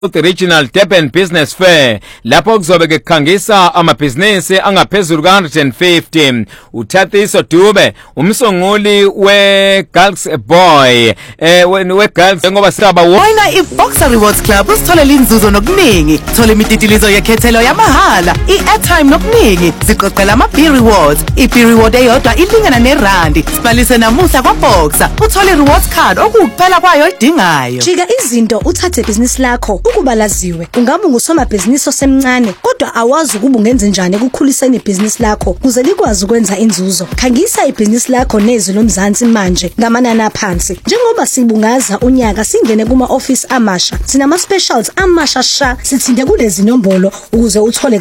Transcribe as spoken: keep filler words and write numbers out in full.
The Regional Durban Business Fair lapho kuzobe kukhangisa amabhizinisi angaphezulu ka one hundred fifty. uThathiso Dube umsunguli we Gulks Boy eh we Gulks ngoba saba wena iBoxer Rewards Club usitholela inzuzo nokuningi. Thola imititilizo yekhethelo yamahala, i-airtime nokuningi. Siqoqela ama B rewards. I-B reward eyodwa ilingana nerandi. Sibalise namuhla kwaBoxer. Uthola i-rewards card okukuphela kwayo idingayo. Jika izinto uthathe business lakho ukuba laziwe. Ungabe ngusomabhizinisi osemncane kodwa awazi ukuba ungenze njani ekukhuliseni ibhizinisi lakho kuze likwazi ukwenza inzuzo. Khangisa ibhizinisi lakho nezwi loMzansi manje ngamanani aphansi. Njengoba sibungaza unyaka singene kuma office amasha. Sinama specials amasha sha sithinte kulezi nombolo ukuze uthole